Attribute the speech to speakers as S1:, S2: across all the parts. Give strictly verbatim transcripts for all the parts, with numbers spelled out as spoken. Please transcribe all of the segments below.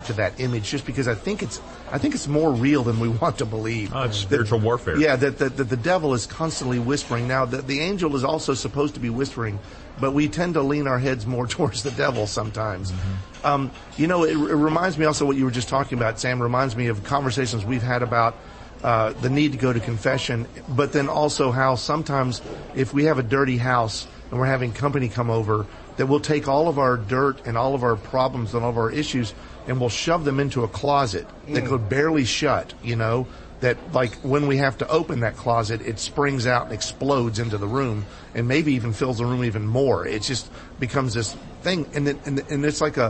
S1: to that image just because I think it's I think it's more real than we want to believe.
S2: Oh, it's spiritual
S1: that,
S2: warfare.
S1: Yeah, that, that, that the devil is constantly whispering. Now, the, the angel is also supposed to be whispering, but we tend to lean our heads more towards the devil sometimes. Mm-hmm. Um, you know, it, it reminds me also what you were just talking about, Sam, reminds me of conversations we've had about uh, the need to go to confession, but then also how sometimes if we have a dirty house and we're having company come over, that we'll take all of our dirt and all of our problems and all of our issues and we'll shove them into a closet that mm. could barely shut, you know, that like when we have to open that closet, it springs out and explodes into the room and maybe even fills the room even more. It just becomes this thing. And it, and, and it's like a,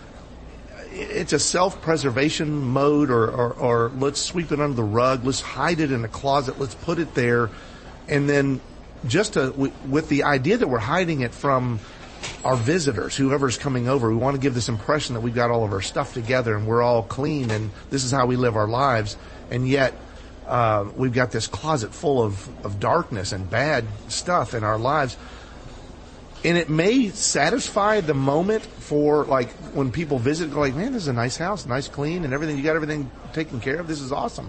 S1: it's a self-preservation mode or, or, or let's sweep it under the rug. Let's hide it in a closet. Let's put it there. And then just to, with the idea that we're hiding it from our visitors, whoever's coming over, we want to give this impression that we've got all of our stuff together and we're all clean and this is how we live our lives. And yet, uh, we've got this closet full of, of darkness and bad stuff in our lives. And it may satisfy the moment for, like, when people visit, go like, man, this is a nice house, nice, clean, and everything. You got everything taken care of. This is awesome.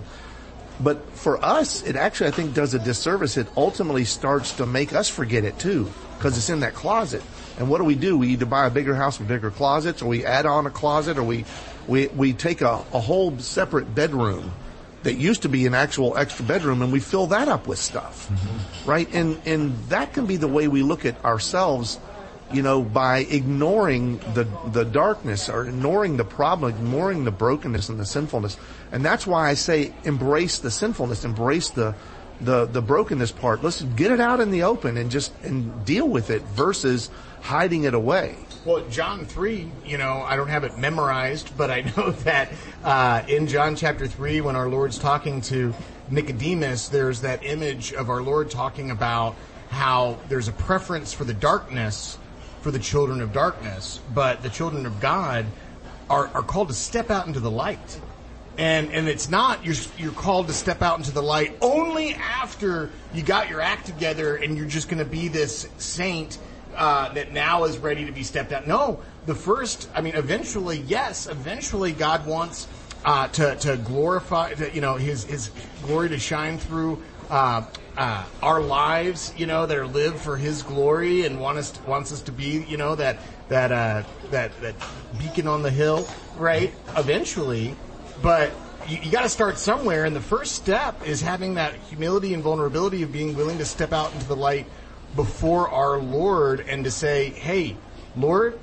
S1: But for us, it actually, I think, does a disservice. It ultimately starts to make us forget it, too, because it's in that closet. And what do we do? We either buy a bigger house with bigger closets, or we add on a closet, or we we, we take a, a whole separate bedroom that used to be an actual extra bedroom, and we fill that up with stuff, mm-hmm. right? And and that can be the way we look at ourselves, you know, by ignoring the the darkness or ignoring the problem, ignoring the brokenness and the sinfulness. And that's why I say embrace the sinfulness, embrace the the the brokenness part. Let's get it out in the open and just and deal with it versus hiding it away.
S3: Well, John three, you know, I don't have it memorized, but I know that uh, in John chapter three, when our Lord's talking to Nicodemus, there's that image of our Lord talking about how there's a preference for the darkness for the children of darkness, but the children of God are, are called to step out into the light. And and it's not, you're you're called to step out into the light only after you got your act together and you're just going to be this saint Uh, that now is ready to be stepped out. No, the first, I mean, eventually, yes, eventually God wants uh, to to glorify, to, you know, His His glory to shine through uh, uh, our lives, you know, that are lived for His glory, and want us to, wants us to be, you know, that that uh, that that beacon on the hill, right? Eventually, but you, you got to start somewhere, and the first step is having that humility and vulnerability of being willing to step out into the light before our Lord and to say, hey, Lord,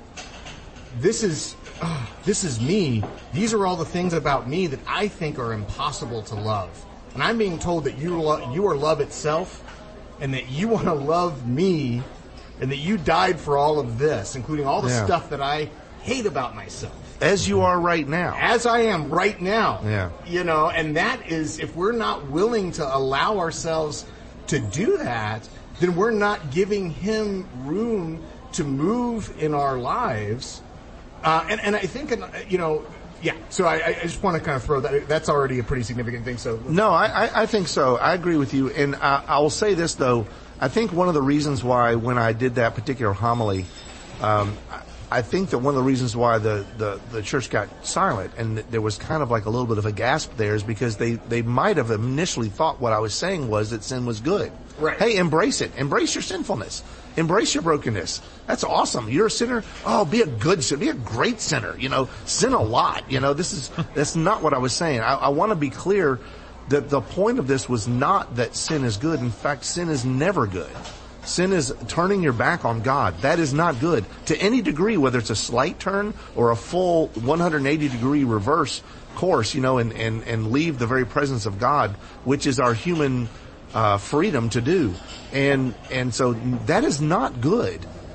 S3: this is uh, this is me. These are all the things about me that I think are impossible to love. And I'm being told that you lo- you are love itself and that you want to love me and that you died for all of this, including all the
S1: yeah.
S3: stuff that I hate about myself.
S1: As you are right now.
S3: As I am right now.
S1: Yeah.
S3: You know, and that is, if we're not willing to allow ourselves to do that, then we're not giving Him room to move in our lives. Uh, and, and I think, you know, yeah, so I, I just want to kind of throw that, that's already a pretty significant thing. So
S1: No, I, I think so. I agree with you. And I, I will say this, though. I think one of the reasons why when I did that particular homily, um, I think that one of the reasons why the, the, the church got silent and there was kind of like a little bit of a gasp there is because they, they might have initially thought what I was saying was that sin was good.
S3: Right.
S1: Hey, embrace it. Embrace your sinfulness. Embrace your brokenness. That's awesome. You're a sinner. Oh, be a good sinner. Be a great sinner. You know, sin a lot. You know, this is, that's not what I was saying. I, I want to be clear that the point of this was not that sin is good. In fact, sin is never good. Sin is turning your back on God. That is not good. To any degree, whether it's a slight turn or a full one hundred eighty degree reverse course, you know, and, and, and leave the very presence of God, which is our human uh, freedom to do. And, and so that is not good.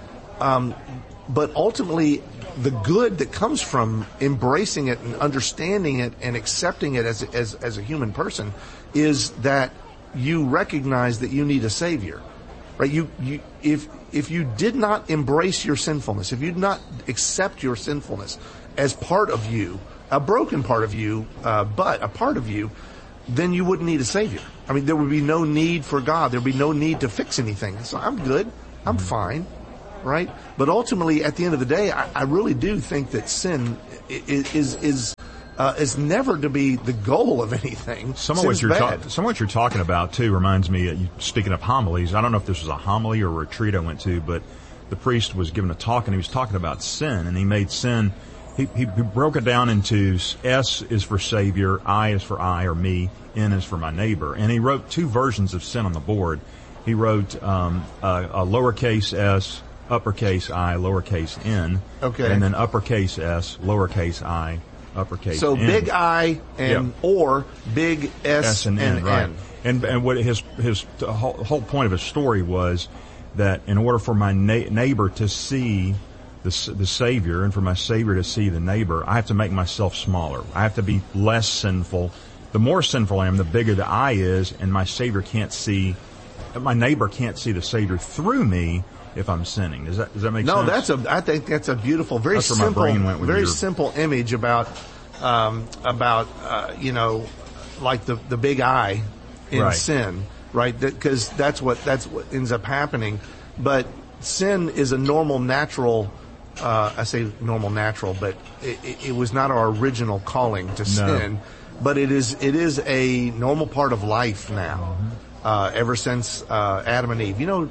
S1: Um, but ultimately, the good that comes from embracing it and understanding it and accepting it as, as, as a human person is that you recognize that you need a Savior. Right? You, you, if, if you did not embrace your sinfulness, if you did not accept your sinfulness as part of you, a broken part of you, uh, but a part of you, then you wouldn't need a Savior. I mean, there would be no need for God. There would be no need to fix anything. So I'm good. I'm fine. right? But ultimately, at the end of the day, I, I really do think that sin is is is, uh, is never to be the goal of anything.
S2: Some of
S1: Sin's
S2: what you're
S1: bad.
S2: ta- some of what you're talking about too reminds me. Uh, you, speaking of homilies, I don't know if this was a homily or a retreat I went to, but the priest was giving a talk and he was talking about sin, and he made sin. He, he broke it down into S is for Savior, I is for I or me, N is for my neighbor. And he wrote two versions of sin on the board. He wrote um, a, a lowercase s, uppercase I, lowercase n.
S1: Okay.
S2: And then uppercase s, lowercase I, uppercase
S1: So
S2: n.
S1: big I and
S2: Yep.
S1: or big S,
S2: S and N, right. And, and what his, his whole, whole point of his story was that in order for my na- neighbor to see the, the Savior and for my Savior to see the neighbor, I have to make myself smaller. I have to be less sinful. The more sinful I am, the bigger the I is, and my Savior can't see, my neighbor can't see the Savior through me if I'm sinning. Does that, does that make
S1: no,
S2: sense?
S1: that's a. I think that's a beautiful, very
S2: That's where my
S1: simple,
S2: brain went with
S1: very
S2: your-
S1: simple image about um, about uh, you know, like the the big I in
S2: Right.
S1: sin, right? Because that, that's what that's what ends up happening. But sin is a normal, natural. Uh, I say normal, natural, but it, it, it was not our original calling to sin. But it is it is a normal part of life now. Uh, ever since uh, Adam and Eve, you know.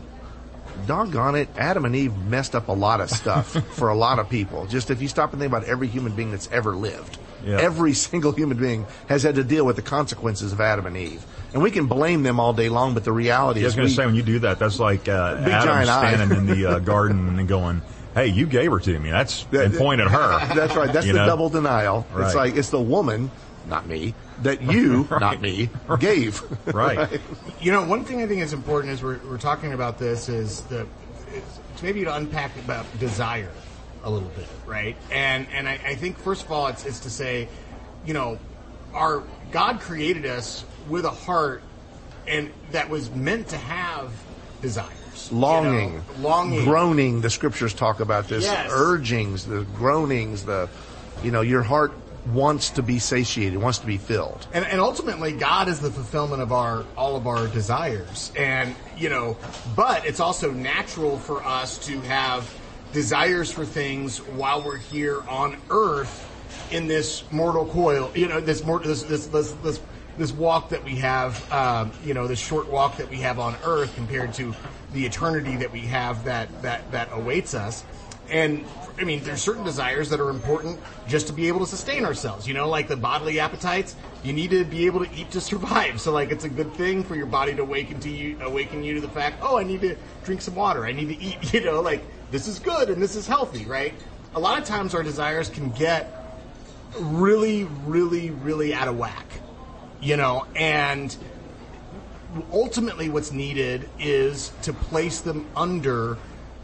S1: Doggone it, Adam and Eve messed up a lot of stuff for a lot of people. Just if you stop and think about every human being that's ever lived,
S2: Yeah.
S1: every single human being has had to deal with the consequences of Adam and Eve. And we can blame them all day long, but the reality
S2: I was
S1: is
S2: going
S1: we,
S2: to say, when you do that, that's like uh,
S1: Big
S2: Adam
S1: giant eye.
S2: standing in the uh, garden and going, hey, you gave her to me. That's
S1: That-
S2: and point at her.
S1: That's right. That's
S2: You
S1: the
S2: know?
S1: double denial.
S2: Right.
S1: It's like, it's the woman, not me, that you,
S2: Right.
S1: not me, gave.
S2: Right.
S3: You know, one thing I think is important as we're, we're talking about this is the is maybe to unpack about desire a little bit, right? And and I, I think first of all, it's it's to say, you know, our God created us with a heart, and that was meant to have desires, you
S1: Longing,
S3: know, longing,
S1: groaning. The scriptures talk about this.
S3: Yes.
S1: Urgings, the groanings, the, you know, your heart wants to be satiated, wants to be filled.
S3: And, and ultimately, God is the fulfillment of our all of our desires, and you know. But it's also natural for us to have desires for things while we're here on Earth in this mortal coil. You know, this mor- this this this this, this walk that we have. Um, you know, this short walk that we have on Earth compared to the eternity that we have that that that awaits us. And I mean, there's certain desires that are important just to be able to sustain ourselves. You know, like the bodily appetites. You need to be able to eat to survive. So, like, it's a good thing for your body to awaken to you, awaken you to the fact, oh, I need to drink some water. I need to eat. You know, like this is good and this is healthy, right? A lot of times our desires can get really, really, really out of whack. You know, and ultimately, what's needed is to place them under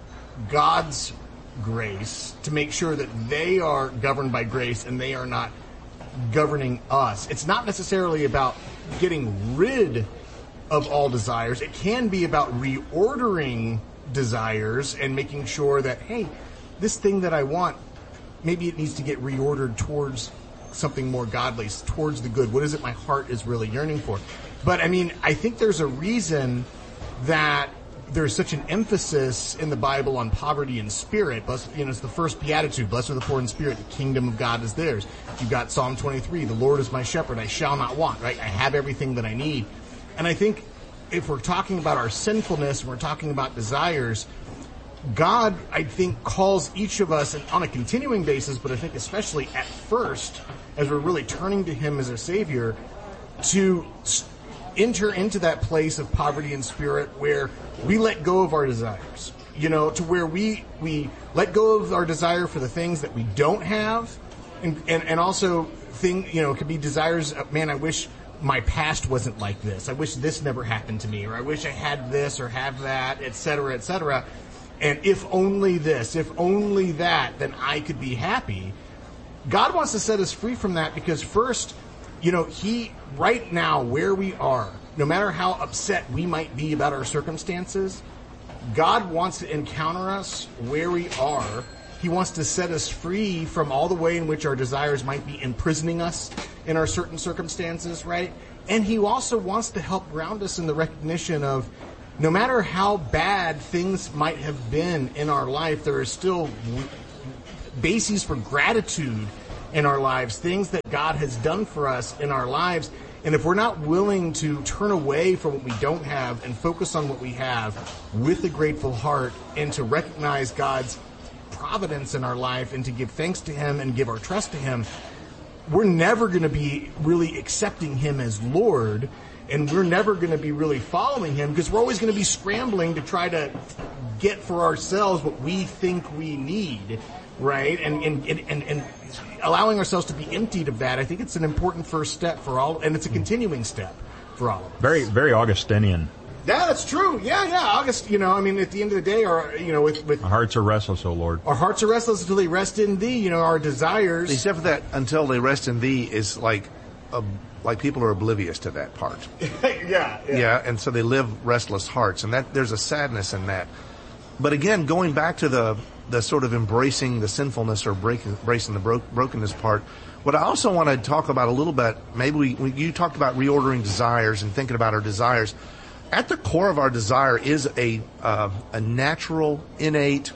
S3: God's grace to make sure that they are governed by grace and they are not governing us. It's not necessarily about getting rid of all desires. It can be about reordering desires and making sure that, hey, this thing that I want, maybe it needs to get reordered towards something more godly, towards the good. What is it my heart is really yearning for? But I mean, I think there's a reason that there's such an emphasis in the Bible on poverty in spirit. Blessed, you know, it's the first beatitude. Blessed are the poor in spirit. The kingdom of God is theirs. You've got Psalm twenty-three. The Lord is my shepherd. I shall not want, right? I have everything that I need. And I think if we're talking about our sinfulness and we're talking about desires, God, I think, calls each of us and on a continuing basis, but I think especially at first, as we're really turning to Him as our Savior, to enter into that place of poverty in spirit where we let go of our desires, you know, to where we we let go of our desire for the things that we don't have, and and, and also thing, you know, it could be desires of, man, I wish my past wasn't like this. I wish this never happened to me, or I wish I had this or have that, et cetera, et cetera. And if only this, if only that, then I could be happy. God wants to set us free from that because first, you know, He, right now, where we are, no matter how upset we might be about our circumstances, God wants to encounter us where we are. He wants to set us free from all the way in which our desires might be imprisoning us in our certain circumstances, right? And He also wants to help ground us in the recognition of, no matter how bad things might have been in our life, there are still w- bases for gratitude in our lives, things that God has done for us in our lives. And if we're not willing to turn away from what we don't have and focus on what we have with a grateful heart and to recognize God's providence in our life and to give thanks to Him and give our trust to Him, we're never going to be really accepting Him as Lord, and we're never going to be really following Him, because we're always going to be scrambling to try to get for ourselves what we think we need, right? And and and, and allowing ourselves to be emptied of that, I think it's an important first step for all, and it's a continuing step for all of us.
S2: Very, very Augustinian.
S3: Yeah, that's true. Yeah, yeah. August, you know, I mean, at the end of the day, our, you know, with, with
S2: Our hearts are restless, O Lord.
S3: Our hearts are restless until they rest in Thee. You know, our desires.
S1: Except for that, until they rest in Thee is like, a, like people are oblivious to that part.
S3: yeah, yeah.
S1: Yeah, and so they live restless hearts, and that there's a sadness in that. But again, going back to the the sort of embracing the sinfulness or breaking, embracing the bro- brokenness part, what I also want to talk about a little bit, maybe we, we you talked about reordering desires and thinking about our desires. At the core of our desire is a uh, a natural, innate,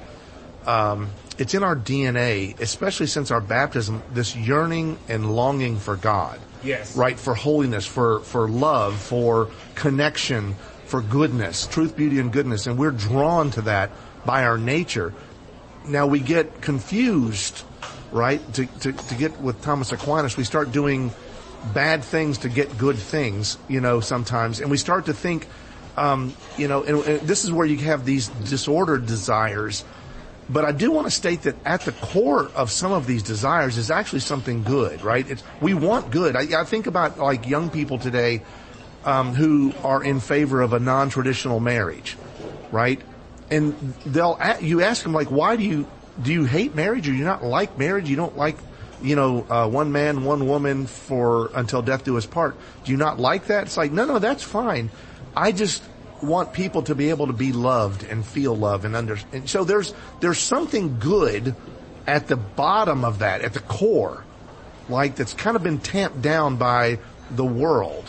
S1: um, it's in our D N A, especially since our baptism, this yearning and longing for God.
S3: Yes.
S1: Right? For holiness, for, for love, for connection, for goodness, truth, beauty, and goodness. And we're drawn to that by our nature. Now we get confused, right? To, to, to get with Thomas Aquinas, we start doing bad things to get good things, you know, sometimes. And we start to think, um, you know, and, and this is where you have these disordered desires. But I do want to state that at the core of some of these desires is actually something good, right? It's, we want good. I, I think about like young people today, um, who are in favor of a non-traditional marriage, right? And they'll, you ask them like, why do you, do you hate marriage, or do you not like marriage? You don't like, you know, uh, one man, one woman for until death do us part. Do you not like that? It's like, no, no, that's fine. I just want people to be able to be loved and feel love and understand. So there's, there's something good at the bottom of that, at the core, like that's kind of been tamped down by the world.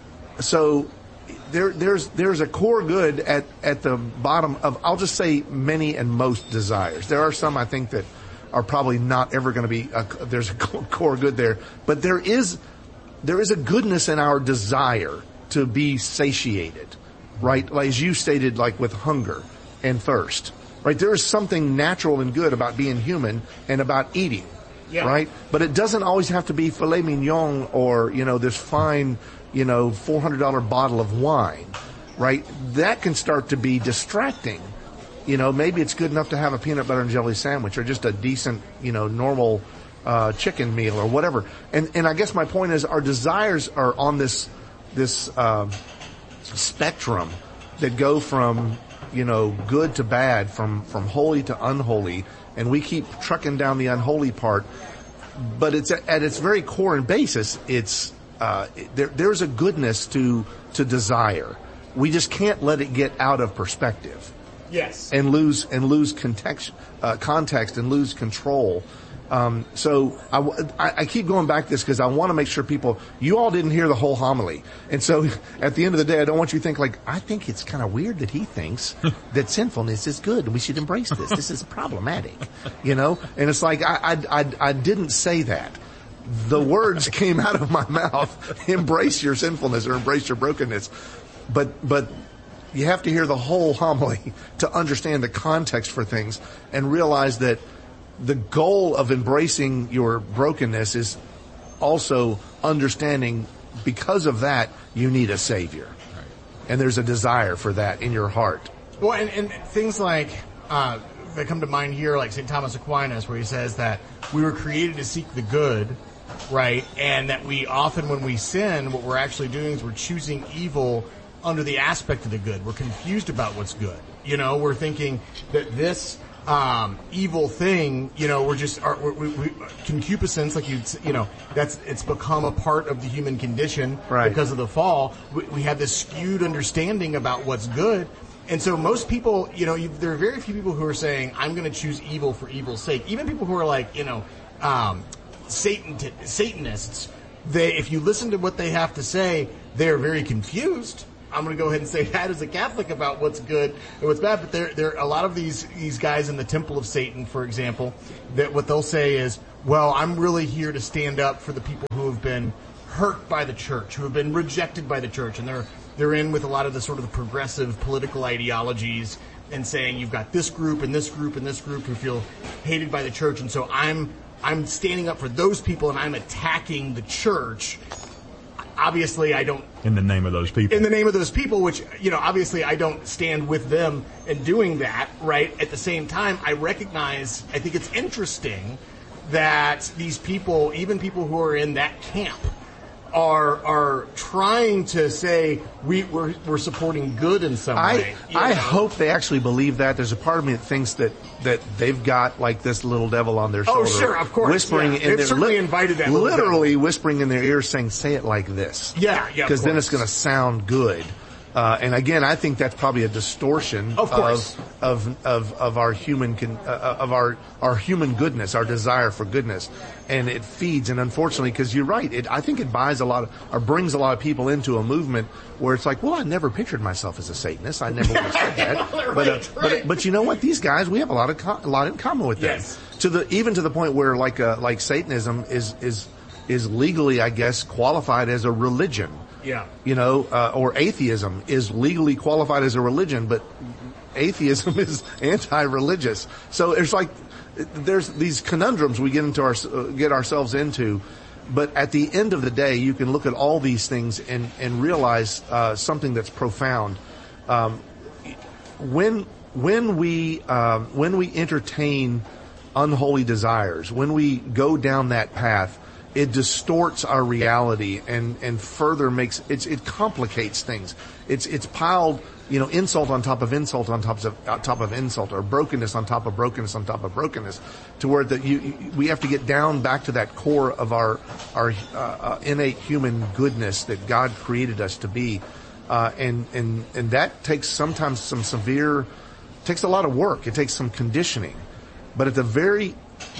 S1: So there, there's, there's a core good at, at the bottom of, I'll just say many and most desires. There are some I think that are probably not ever going to be, a, there's a core good there, but there is, there is a goodness in our desire to be satiated, right? Like as you stated, like with hunger and thirst, right? There is something natural and good about being human and about eating, yeah. Right? But it doesn't always have to be filet mignon or, you know, this fine, you know, four hundred dollars bottle of wine, right? That can start to be distracting. You know, maybe it's good enough to have a peanut butter and jelly sandwich or just a decent, you know, normal uh chicken meal or whatever. And and I guess my point is our desires are on this this uh, spectrum that go from, you know, good to bad, from from holy to unholy, and we keep trucking down the unholy part. But it's at, at its very core and basis, it's uh there there's a goodness to to desire. We just can't let it get out of perspective.
S3: Yes.
S1: And lose and lose context, uh, context and lose control. Um, so I, I, I keep going back to this because I want to make sure people, you all didn't hear the whole homily. And so at the end of the day, I don't want you to think like, I think it's kind of weird that he thinks that sinfulness is good and we should embrace this. This is problematic, you know? And it's like, I, I, I, I didn't say that. The words came out of my mouth, embrace your sinfulness or embrace your brokenness. But, but, you have to hear the whole homily to understand the context for things and realize that the goal of embracing your brokenness is also understanding because of that you need a Savior. Right. And there's a desire for that in your heart.
S3: Well, and, and things like uh, that come to mind here, like Saint Thomas Aquinas, where he says that we were created to seek the good, right? And that we often, when we sin, what we're actually doing is we're choosing evil under the aspect of the good. We're confused about what's good. You know, we're thinking that this um, evil thing, you know, we're just, are, we, we, concupiscence, like you, you know, that's, it's become a part of the human condition
S1: right.
S3: because of the fall. We, we have this skewed understanding about what's good. And so most people, you know, you, there are very few people who are saying, I'm going to choose evil for evil's sake. Even people who are like, you know, um, Satan, Satanists, they, if you listen to what they have to say, they are very confused. I'm going to go ahead and say that as a Catholic about what's good and what's bad. But there, there are a lot of these these guys in the Temple of Satan, for example, that what they'll say is, well, I'm really here to stand up for the people who have been hurt by the church, who have been rejected by the church, and they're they're in with a lot of the sort of the progressive political ideologies and saying you've got this group and this group and this group who feel hated by the church, and so I'm I'm standing up for those people and I'm attacking the church. Obviously, I don't...
S2: In the name of those people.
S3: In the name of those people, which, you know, obviously I don't stand with them in doing that, right? At the same time, I recognize, I think it's interesting that these people, even people who are in that camp, are are trying to say we, we're, we're supporting good in some
S1: I,
S3: way.
S1: I
S3: know?
S1: hope they actually believe that. There's a part of me that thinks that, that they've got like this little devil on their
S3: Oh,
S1: shoulder.
S3: sure, of course.
S1: Whispering
S3: yeah.
S1: in
S3: They've
S1: their
S3: certainly
S1: li-
S3: invited that little
S1: literally
S3: devil.
S1: whispering in their ears saying, say it like this.
S3: Yeah, yeah.
S1: Because then it's going to sound good. Uh, and again, I think that's probably a distortion
S3: Of course.
S1: of of of, of our human con, uh, of our our human goodness, our desire for goodness, and it feeds. And unfortunately, because you're right, it I think it buys a lot of or brings a lot of people into a movement where it's like, well, I never pictured myself as a Satanist. I never would have said that.
S3: right,
S1: but, uh,
S3: right.
S1: but but you know what? These guys, we have a lot of co- a lot in common with them.
S3: Yes.
S1: To the even to the point where like uh, like Satanism is is is legally, I guess, qualified as a religion.
S3: Yeah.
S1: You know, uh, or atheism is legally qualified as a religion, but atheism is anti-religious. So it's like there's these conundrums we get into our uh, get ourselves into. But at the end of the day, you can look at all these things and and realize uh, something that's profound. Um, when when we uh, when we entertain unholy desires, when we go down that path, it distorts our reality and, and further makes it's it complicates things. It's it's piled, you know, insult on top of insult on top of on top of insult, or brokenness on top of brokenness on top of brokenness, to where that you we have to get down back to that core of our our uh, uh, innate human goodness that God created us to be, uh, and and and that takes sometimes some severe, takes a lot of work. It takes some conditioning, but at the very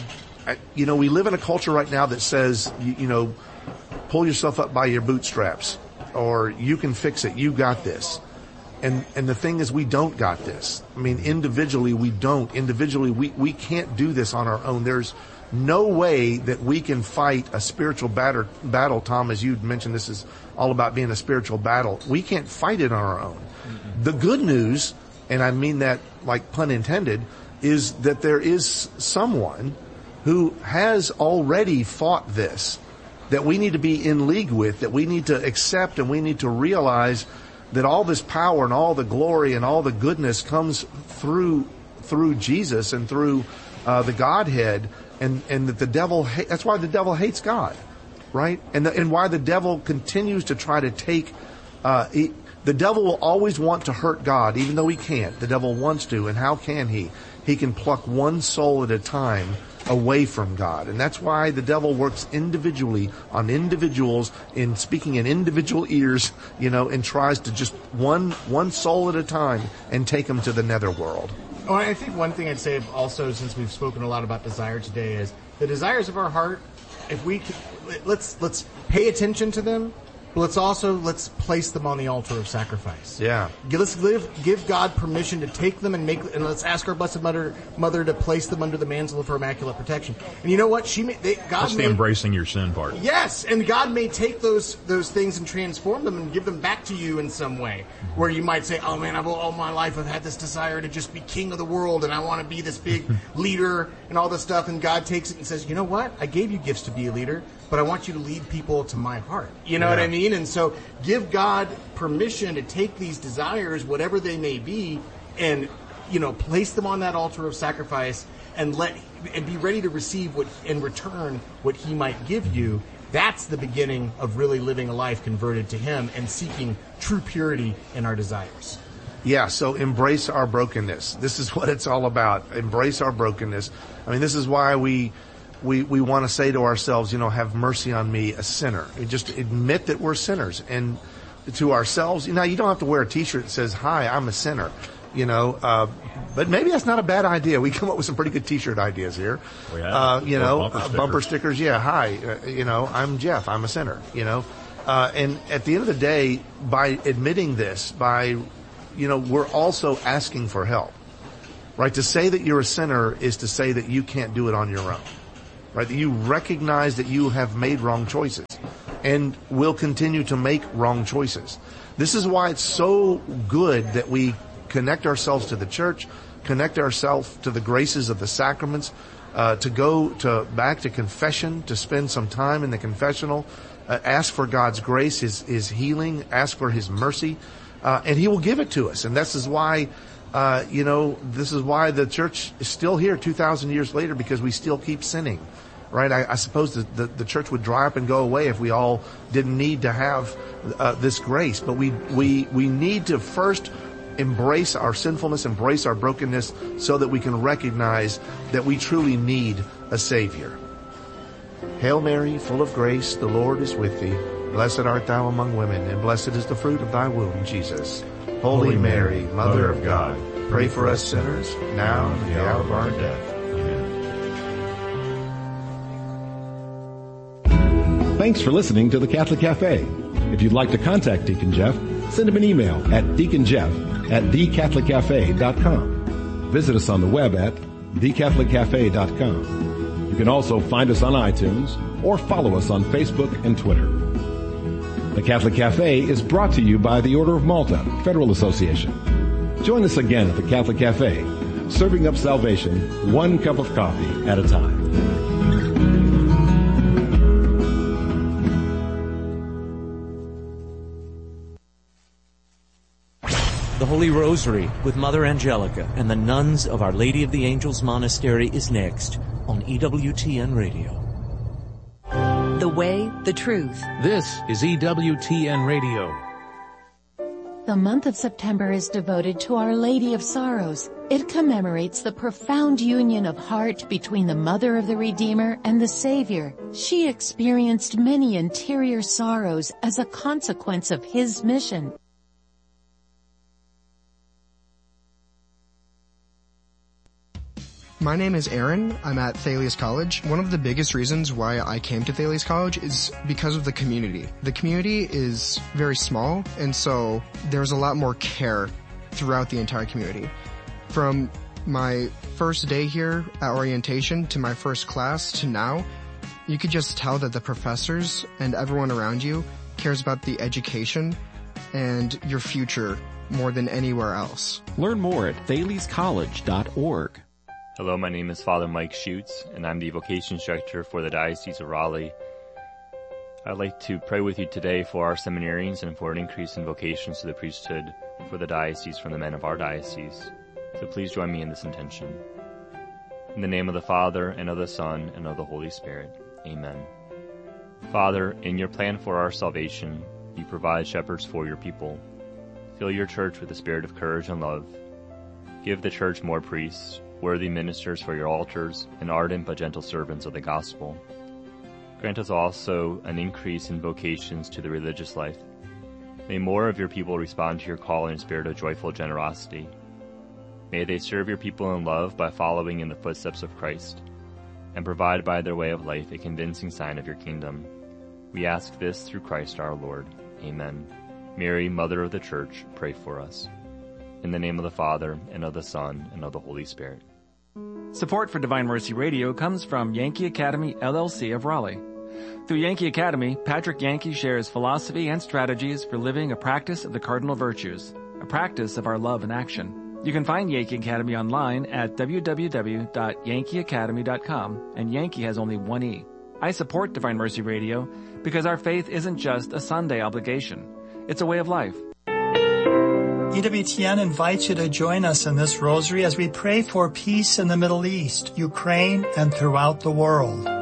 S1: You know, we live in a culture right now that says, you, you know, pull yourself up by your bootstraps, or you can fix it. You got this. And, and the thing is, we don't got this. I mean, individually, we don't. Individually, we, we can't do this on our own. There's no way that we can fight a spiritual batter, battle. Tom, as you mentioned, this is all about being a spiritual battle. We can't fight it on our own. Mm-hmm. The good news, and I mean that like pun intended, is that there is someone who has already fought this, that we need to be in league with, that we need to accept, and we need to realize that all this power and all the glory and all the goodness comes through through Jesus and through uh, the Godhead, and, and that the devil, ha- that's why the devil hates God, right? And the, and why the devil continues to try to take, uh, he, the devil will always want to hurt God, even though he can't. The devil wants to, and how can he? He can pluck one soul at a time away from God. And that's why the devil works individually on individuals, in speaking in individual ears, you know, and tries to just one one soul at a time and take them to the netherworld.
S3: Oh, I think one thing I'd say also, since we've spoken a lot about desire today, is the desires of our heart, if we could, let's let's pay attention to them, but let's also let's place them on the altar of sacrifice.
S1: Yeah.
S3: Let's live, give God permission to take them and make, and let's ask our Blessed Mother, Mother to place them under the mantle of her immaculate protection. And you know what? She may, they, God
S2: That's
S3: may,
S2: the embracing your sin part.
S3: Yes, and God may take those those things and transform them and give them back to you in some way, where you might say, "Oh man, I've all my life I've had this desire to just be king of the world, and I want to be this big leader and all this stuff." And God takes it and says, "You know what? I gave you gifts to be a leader, but I want you to lead people to my heart." You know
S1: yeah.
S3: what I mean? And so give God permission to take these desires, whatever they may be, and, you know, place them on that altar of sacrifice, and let and be ready to receive what in return what he might give you. That's the beginning of really living a life converted to him and seeking true purity in our desires.
S1: Yeah, so embrace our brokenness. This is what it's all about. Embrace our brokenness. I mean, this is why we we we want to say to ourselves, you know, have mercy on me, a sinner. We just admit that we're sinners, and to ourselves. You know, you don't have to wear a T-shirt that says, "Hi, I'm a sinner." You know, uh, but maybe that's not a bad idea. We come up with some pretty good T-shirt ideas here.
S2: We have.
S1: Uh, you
S2: Or
S1: know,
S2: bumper
S1: uh,
S2: stickers.
S1: bumper stickers. Yeah, hi. Uh, you know, I'm Jeff. I'm a sinner. You know, Uh, and at the end of the day, by admitting this, by, you know, we're also asking for help, right? To say that you're a sinner is to say that you can't do it on your own, right? That you recognize that you have made wrong choices and will continue to make wrong choices. This is why it's so good that we connect ourselves to the church, connect ourselves to the graces of the sacraments, uh, to go to back to confession, to spend some time in the confessional, uh, ask for God's grace, His, His healing, ask for His mercy, uh, and He will give it to us. And this is why, uh, you know, this is why the church is still here two thousand years later, because we still keep sinning. Right, I, I suppose the, the, the church would dry up and go away if we all didn't need to have uh, this grace. But we we we need to first embrace our sinfulness, embrace our brokenness, so that we can recognize that we truly need a Savior. Hail Mary, full of grace, the Lord is with thee. Blessed art thou among women, and blessed is the fruit of thy womb, Jesus. Holy Mary, Mother of God, pray for us sinners, now and at the hour of our death.
S4: Thanks for listening to the Catholic Cafe. If you'd like to contact Deacon Jeff, send him an email at deaconjeff at the catholic cafe dot com. Visit us on the web at the catholic cafe dot com. You can also find us on iTunes or follow us on Facebook and Twitter. The Catholic Cafe is brought to you by the Order of Malta Federal Association. Join us again at the Catholic Cafe, serving up salvation one cup of coffee at a time.
S5: The Holy Rosary with Mother Angelica and the nuns of Our Lady of the Angels Monastery is next on E W T N Radio.
S6: The way, the truth.
S7: This is E W T N Radio.
S8: The month of September is devoted to Our Lady of Sorrows. It commemorates the profound union of heart between the Mother of the Redeemer and the Savior. She experienced many interior sorrows as a consequence of His mission.
S9: My name is Aaron. I'm at Thales College. One of the biggest reasons why I came to Thales College is because of the community. The community is very small, and so there's a lot more care throughout the entire community. From my first day here at orientation to my first class to now, you could just tell that the professors and everyone around you cares about the education and your future more than anywhere else.
S7: Learn more at thales college dot org.
S10: Hello, my name is Father Mike Schutz, and I'm the vocation instructor for the Diocese of Raleigh. I'd like to pray with you today for our seminarians and for an increase in vocations to the priesthood for the diocese from the men of our diocese. So please join me in this intention. In the name of the Father, and of the Son, and of the Holy Spirit. Amen. Father, in your plan for our salvation, you provide shepherds for your people. Fill your church with the spirit of courage and love. Give the church more priests, worthy ministers for your altars, and ardent but gentle servants of the gospel. Grant us also an increase in vocations to the religious life. May more of your people respond to your call in a spirit of joyful generosity. May they serve your people in love by following in the footsteps of Christ, and provide by their way of life a convincing sign of your kingdom. We ask this through Christ our Lord. Amen. Mary, Mother of the Church, pray for us. In the name of the Father, and of the Son, and of the Holy Spirit.
S11: Support for Divine Mercy Radio comes from Yankee Academy, L L C of Raleigh. Through Yankee Academy, Patrick Yankee shares philosophy and strategies for living a practice of the cardinal virtues, a practice of our love in action. You can find Yankee Academy online at w w w dot yankee academy dot com, and Yankee has only one E. I support Divine Mercy Radio because our faith isn't just a Sunday obligation. It's a way of life.
S12: E W T N invites you to join us in this rosary as we pray for peace in the Middle East, Ukraine, and throughout the world.